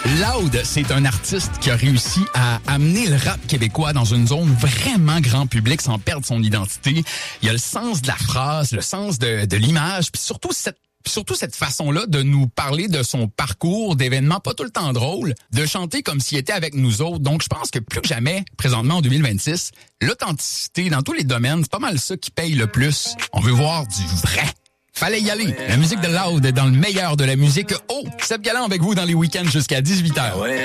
Loud, c'est un artiste qui a réussi à amener le rap québécois dans une zone vraiment grand public sans perdre son identité. Il a le sens de la phrase, le sens de l'image, puis surtout cette façon-là de nous parler de son parcours, d'événements pas tout le temps drôles, de chanter comme s'il était avec nous autres. Donc, je pense que plus que jamais, présentement en 2026, l'authenticité dans tous les domaines, c'est pas mal ça qui paye le plus. On veut voir du vrai. Fallait y aller. La musique de Loud est dans le meilleur de la musique. Oh, Seb Galland avec vous dans les week-ends jusqu'à 18h.